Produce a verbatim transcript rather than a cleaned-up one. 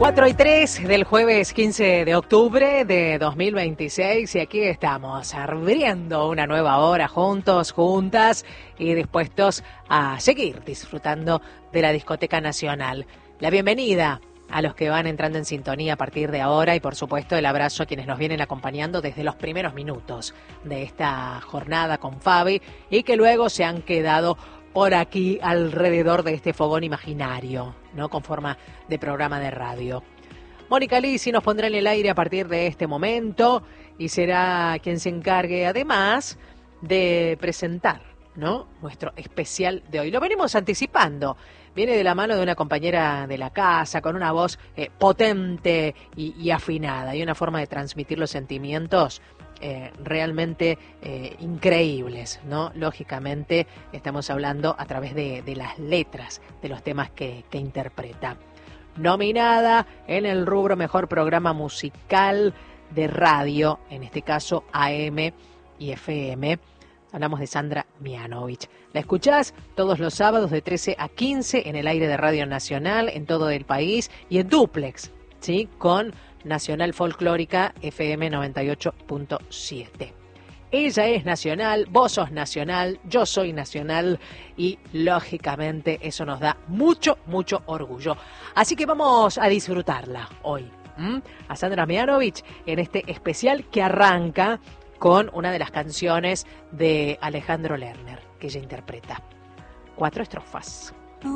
cuatro y tres del jueves quince de octubre de dos mil veintiséis y aquí estamos abriendo una nueva hora juntos, juntas y dispuestos a seguir disfrutando de la Discoteca Nacional. La bienvenida a los que van entrando en sintonía a partir de ahora y por supuesto el abrazo a quienes nos vienen acompañando desde los primeros minutos de esta jornada con Fabi y que luego se han quedado por aquí alrededor de este fogón imaginario, ¿no? Con forma de programa de radio. Mónica Lisi nos pondrá en el aire a partir de este momento y será quien se encargue además de presentar, ¿no?, nuestro especial de hoy. Lo venimos anticipando. Viene de la mano de una compañera de la casa, con una voz eh, potente y, y afinada, y una forma de transmitir los sentimientos eh, realmente eh, increíbles, ¿no? Lógicamente, estamos hablando a través de, de las letras de los temas que, que interpreta. Nominada en el rubro Mejor Programa Musical de Radio, en este caso A M y F M. Hablamos de Sandra Mianovich. La escuchás todos los sábados de trece a quince en el aire de Radio Nacional, en todo el país y en duplex, ¿sí?, con Nacional Folclórica F M noventa y ocho punto siete. Ella es nacional, vos sos nacional, yo soy nacional y lógicamente eso nos da mucho, mucho orgullo. Así que vamos a disfrutarla hoy, ¿m? a Sandra Mianovich en este especial que arranca con una de las canciones de Alejandro Lerner que ella interpreta. Cuatro estrofas.